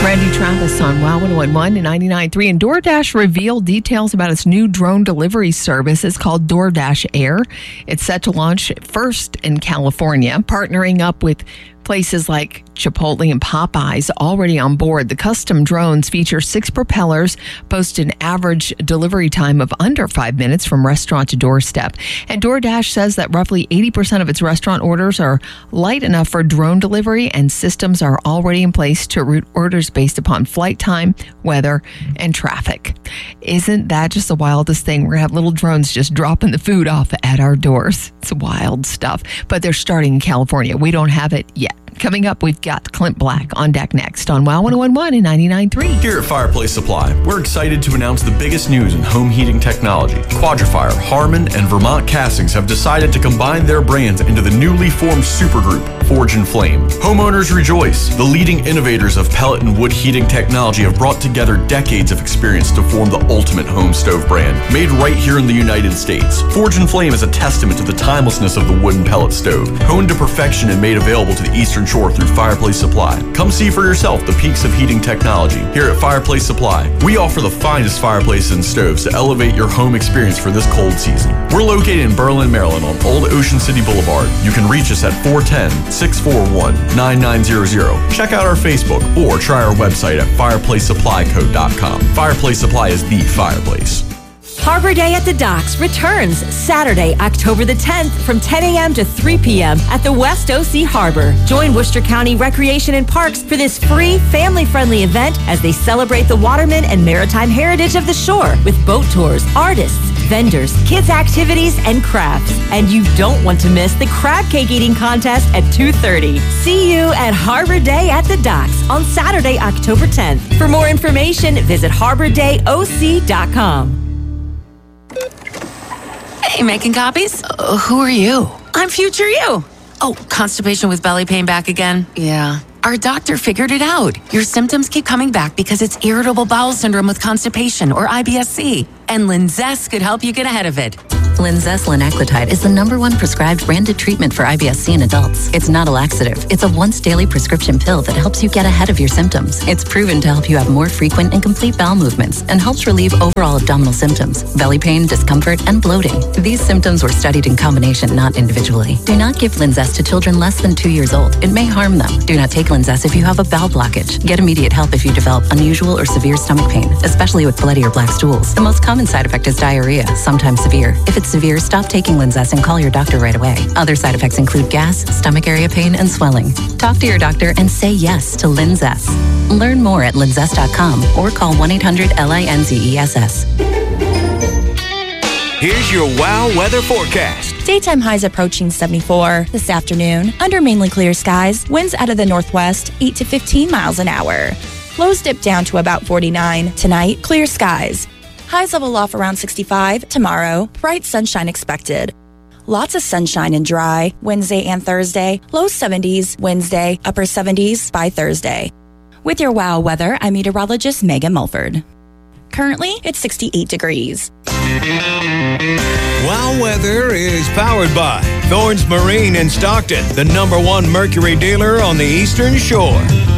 Randy Travis on WOW 101 and 99.3. And DoorDash revealed details about its new drone delivery service. It's called DoorDash Air. It's set to launch first in California, partnering up with places like Chipotle and Popeyes already on board. The custom drones feature 6 propellers, boast an average delivery time of under 5 minutes from restaurant to doorstep. And DoorDash says that roughly 80% of its restaurant orders are light enough for drone delivery, and systems are already in place to route orders based upon flight time, weather, and traffic. Isn't that just the wildest thing? We're going to have little drones just dropping the food off at our doors. It's wild stuff. But they're starting in California. We don't have it yet. Coming up, we've got Clint Black on deck next on WOW 101 and 99.3. Here at Fireplace Supply, we're excited to announce the biggest news in home heating technology. Quadrifier, Harman, and Vermont Castings have decided to combine their brands into the newly formed supergroup, Forge and Flame. Homeowners rejoice. The leading innovators of pellet and wood heating technology have brought together decades of experience to form the ultimate home stove brand, made right here in the United States. Forge and Flame is a testament to the timelessness of the wooden pellet stove, honed to perfection and made available to the Eastern Shore through Fireplace Supply. Come see for yourself the peaks of heating technology. Here at Fireplace Supply, we offer the finest fireplaces and stoves to elevate your home experience for this cold season. We're located in Berlin, Maryland on Old Ocean City Boulevard. You can reach us at 410-641-9900. Check out our Facebook or try our website at fireplacesupplyco.com. Fireplace Supply is the fireplace. Harbor Day at the Docks returns Saturday, October the 10th from 10 a.m. to 3 p.m. at the West OC Harbor. Join Worcester County Recreation and Parks for this free, family-friendly event as they celebrate the watermen and maritime heritage of the shore with boat tours, artists, vendors, kids' activities, and crafts. And you don't want to miss the crab cake eating contest at 2:30. See you at Harbor Day at the Docks on Saturday, October 10th. For more information, visit harbordayoc.com. Hey, making copies? Who are you? I'm future you. Oh, constipation with belly pain back again? Yeah. Our doctor figured it out. Your symptoms keep coming back because it's irritable bowel syndrome with constipation, or IBS-C. And Linzess could help you get ahead of it. Linzess linaclotide is the #1 prescribed branded treatment for IBS-C in adults. It's not a laxative. It's a once-daily prescription pill that helps you get ahead of your symptoms. It's proven to help you have more frequent and complete bowel movements and helps relieve overall abdominal symptoms, belly pain, discomfort, and bloating. These symptoms were studied in combination, not individually. Do not give Linzess to children less than 2 years old. It may harm them. Do not take Linzess if you have a bowel blockage. Get immediate help if you develop unusual or severe stomach pain, especially with bloody or black stools. The most common side effect is diarrhea, sometimes severe. If it's severe, stop taking Linzess and call your doctor right away. Other side effects include gas, stomach area pain, and swelling. Talk to your doctor and say yes to Linzess. Learn more at linzess.com or call 1-800-LINZESS. Here's your WOW weather forecast. Daytime highs approaching 74 this afternoon. Under mainly clear skies, winds out of the northwest 8 to 15 miles an hour. Lows dip down to about 49. Tonight, clear skies. Highs level off around 65. Tomorrow, bright sunshine expected. Lots of sunshine and dry Wednesday and Thursday. Low 70s Wednesday, upper 70s by Thursday. With your WOW weather, I'm meteorologist Megan Mulford. Currently, it's 68 degrees. WOW weather is powered by Thorns Marine in Stockton, the #1 Mercury dealer on the Eastern Shore.